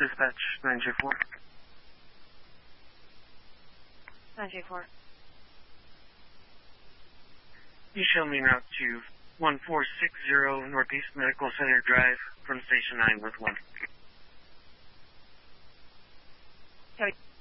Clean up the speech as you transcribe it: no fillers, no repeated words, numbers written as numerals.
Dispatch 9J4. 9J4. You show me route to 1460 Northeast Medical Center Drive from Station 9 with 1. Cody.